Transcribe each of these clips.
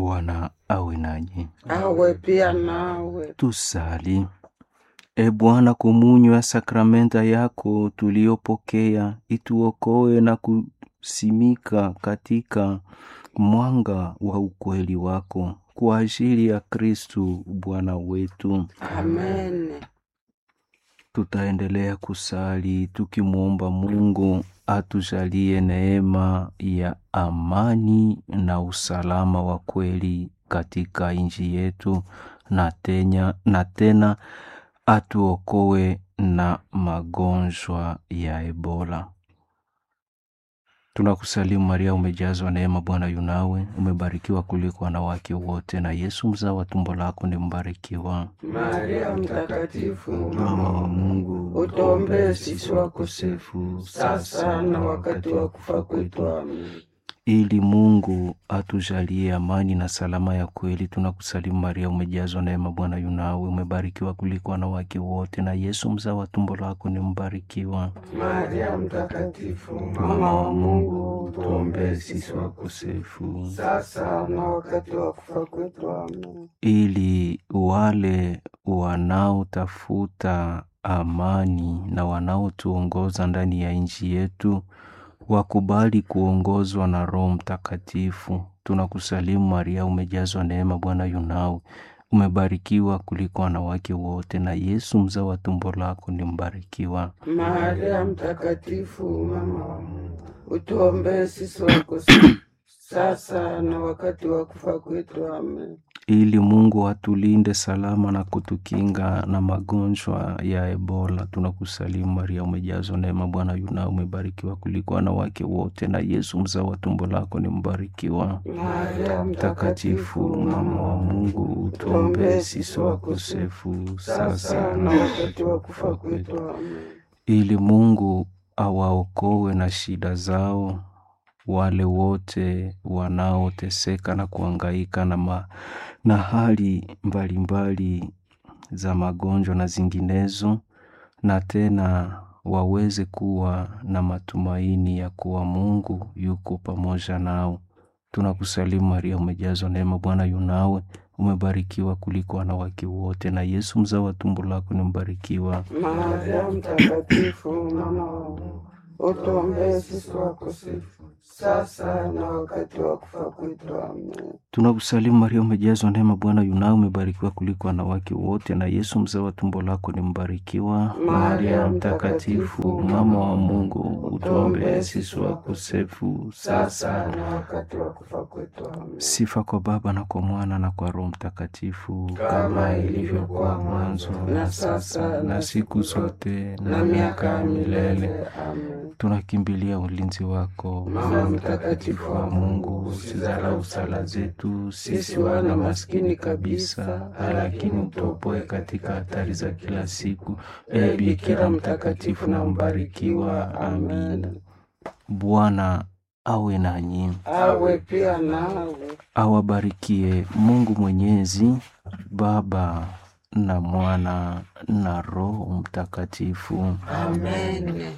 Bwana awe nanyi. Awe pia nawe. Tusali. E Bwana, komunyo ya sakramenta yako tuliopokea ituokoe na kusimika katika mwanga wa ukweli wako, kwa ajili ya Kristu Bwana wetu. Amen. Tutaendelea kusali tukimwomba Mungu atujalie neema ya amani na usalama wa kweli katika nchi yetu, na tena atuokoe na magonjwa ya Ebola. Tunakusalimu Maria, umejazwa neema, Bwana yu nawe, umebarikiwa kuliko wanawake wote, na Yesu mzao wa tumbo lako ni mbarikiwa. Maria mtakatifu, Mama wa Mungu, utuombee sisi wakosefu, sasa na wakati wa kufa kwetu. Amen. Ili Mungu atujalie amani na salama ya kweli, tunakusalimu Maria, umejazwa neema, Bwana yu nawe, umebarikiwa kuliko wanawake wote, na Yesu mzao wa tumbo lako ni mbarikiwa. Maria mtakatifu, Mama wa Mungu, tuombee sisi wakosefu, sasa na wakati wa kufa kwetu. Amen. ili wale wanaotafuta amani na wanaotuongoza ndani ya nchi yetu wakubali kuongozwa na Roho Mtakatifu. Tunakusalimu Maria, umejazwa neema, Bwana yu nawe, umebarikiwa kuliko wanawake wote, na Yesu mzao wa tumbo lako ni mbarikiwa. Maria mtakatifu, mama wa Mungu, utuombee sisi wakosefu, sasa na wakati wa kufa kwetu. Amen. Ili Mungu atulinde salama na kutukinga na magonjwa ya Ebola. Tunakusalimu Maria, umejazwa neema, Bwana yu nawe, umebarikiwa kuliko wanawake wote, na Yesu mzao wa tumbo lako ni mbarikiwa. Maria Mtakatifu, mama wa Mungu, utuombee sisi wakosefu, sasa na wakati wa kufa kwetu. Amen. Ili Mungu awaokoe na shida zao wale wote wanaoteseka na kuhangaika na hali mbalimbali za magonjwa na zinginezo, na tena waweze kuwa na matumaini ya kuwa Mungu yuko pamoja nao. Tunakusalimu Maria, umejazwa neema, Bwana yu nawe, umebarikiwa kuliko wanawake wote, na Yesu mzao wa tumbo lako ni mbarikiwa. Maria mtakatifu, mama wa Mungu, utuombee sisi wakosefu, sasa na wakati wa kufa kwetu. Amen. Tunakusalimu Maria, umejazwa neema, Bwana yu nawe, umebarikiwa kuliko wanawake wote, na Yesu mzao wa tumbo lako ni mbarikiwa. Maria Mtakatifu, mama wa Mungu, utuombee sisi wakosefu, sasa na wakati wa kufa kwetu. Amen. Sifa kwa Baba na kwa Mwana na kwa Roho Mtakatifu, kama ilivyokuwa mwanzo, na sasa, na siku zote, na miaka ya milele. Amen. Tunakimbilia ulinzi wako, Mama mtakatifu wa Mungu, usidharau sala zetu sisi wana maskini kabisa, lakini utuopoe katika hatari za kila siku. E Bikira mtakatifu na mbarikiwa. Amen. Bwana awe nanyi, awe pia nawe. awabarikie Mungu Mwenyezi, Baba na Mwana na Roho Mtakatifu. Amen.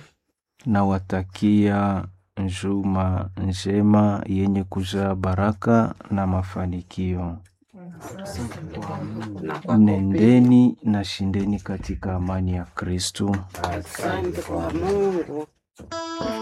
Nawatakia njuma njema yenye kujaa baraka na mafanikio. Nendeni na shindeni katika amani ya Kristo. Asante kwa Mungu.